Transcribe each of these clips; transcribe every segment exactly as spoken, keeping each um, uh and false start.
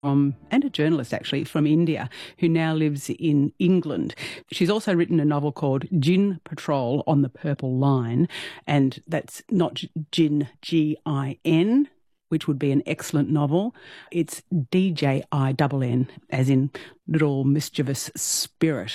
Um, and a journalist, actually, from India, who now lives in England. She's also written a novel called Gin Patrol on the Purple Line, and that's not Gin, G I N, which would be an excellent novel. It's D J I N N, as in little mischievous spirit.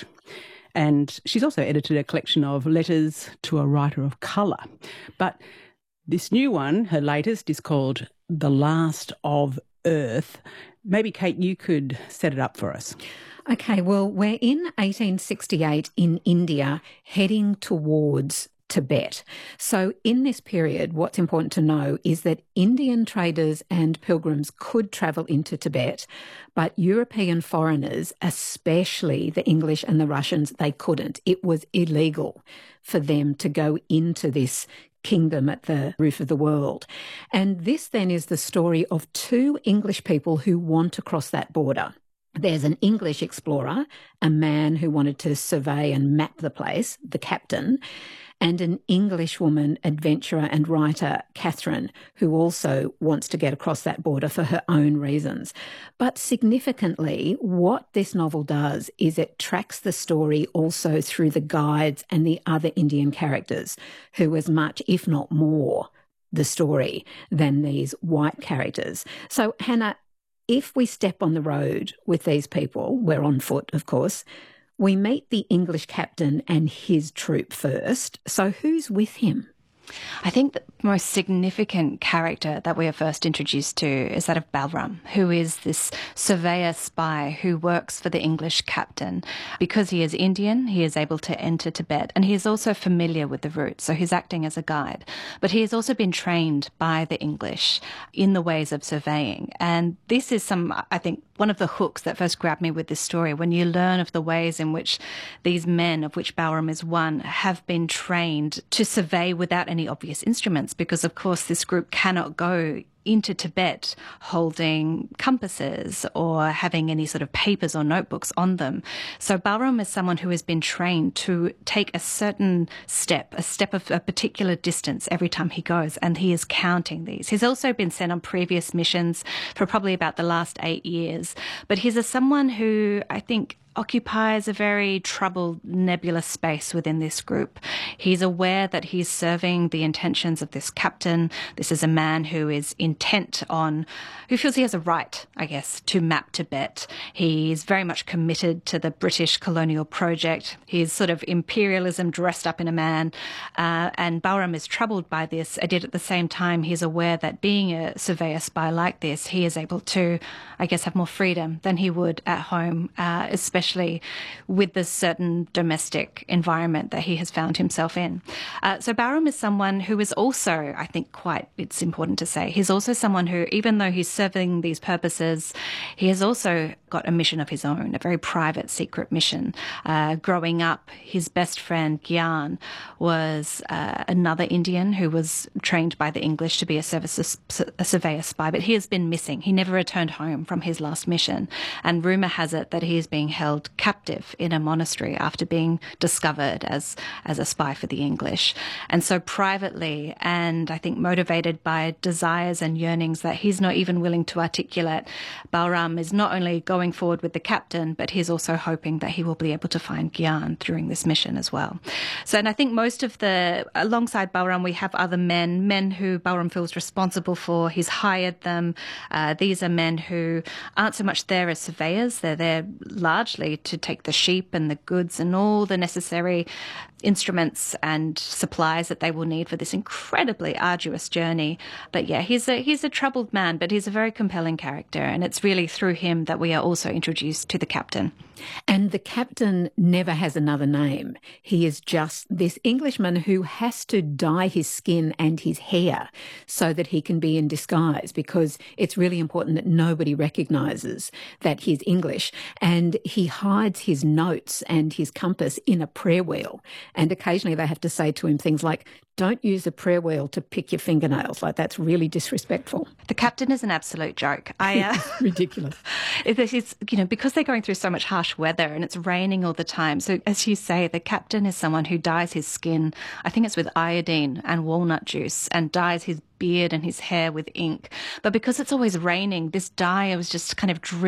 And she's also edited a collection of letters to a writer of colour. But this new one, her latest, is called The Last of Earth. Maybe, Kate, you could set it up for us. Okay, well, we're in eighteen sixty-eight in India, heading towards Tibet. So in this period, what's important to know is that Indian traders and pilgrims could travel into Tibet, but European foreigners, especially the English and the Russians, they couldn't. It was illegal for them to go into this kingdom at the roof of the world. And this then is the story of two English people who want to cross that border. There's an English explorer, a man who wanted to survey and map the place, the captain, and an English woman, adventurer and writer, Catherine, who also wants to get across that border for her own reasons. But significantly, what this novel does is it tracks the story also through the guides and the other Indian characters, who as much, if not more, the story than these white characters. So, Hannah, if we step on the road with these people, we're on foot, of course, we meet the English captain and his troop first. So who's with him? I think the most significant character that we are first introduced to is that of Balram, who is this surveyor spy who works for the English captain. Because he is Indian, he is able to enter Tibet, and he is also familiar with the route, so he's acting as a guide. But he has also been trained by the English in the ways of surveying. And this is some, I think, one of the hooks that first grabbed me with this story, when you learn of the ways in which these men, of which Balram is one, have been trained to survey without any obvious instruments, because of course this group cannot go into Tibet holding compasses or having any sort of papers or notebooks on them. So Balram is someone who has been trained to take a certain step, a step of a particular distance every time he goes, and he is counting these. He's also been sent on previous missions for probably about the last eight years. But he's a someone who I think occupies a very troubled, nebulous space within this group. He's aware that he's serving the intentions of this captain. This is a man who is intent on, who feels he has a right, I guess, to map Tibet. He's very much committed to the British colonial project. He's sort of imperialism dressed up in a man. Uh, and Balram is troubled by this, and yet at the same time, he's aware that being a surveyor spy like this, he is able to, I guess, have more freedom than he would at home, uh, especially especially with the certain domestic environment that he has found himself in. Uh, so Balram is someone who is also, I think, quite, it's important to say, he's also someone who, even though he's serving these purposes, he has also got a mission of his own, a very private, secret mission. Uh, growing up, his best friend, Gyan, was uh, another Indian who was trained by the English to be a, service, a surveyor spy, but he has been missing. He never returned home from his last mission. And rumour has it that he is being held captive in a monastery after being discovered as, as a spy for the English. And so privately, and I think motivated by desires and yearnings that he's not even willing to articulate, Balram is not only going forward with the captain, but he's also hoping that he will be able to find Gyan during this mission as well. So, and I think most of the, alongside Balram, we have other men, men who Balram feels responsible for. He's hired them. Uh, these are men who aren't so much there as surveyors. They're there largely to take the sheep and the goods and all the necessary instruments and supplies that they will need for this incredibly arduous journey. But yeah, he's a he's a troubled man, but he's a very compelling character, and it's really through him that we are also introduced to the captain. And the captain never has another name. He is just this Englishman who has to dye his skin and his hair so that he can be in disguise, because it's really important that nobody recognises that he's English. And he hides his notes and his compass in a prayer wheel. And occasionally they have to say to him things like, don't use a prayer wheel to pick your fingernails. Like, that's really disrespectful. The captain is an absolute joke. I, uh, ridiculous. It's, you know, because they're going through so much harsh weather and it's raining all the time. So as you say, the captain is someone who dyes his skin, I think it's with iodine and walnut juice, and dyes his beard and his hair with ink. But because it's always raining, this dye was just kind of dripping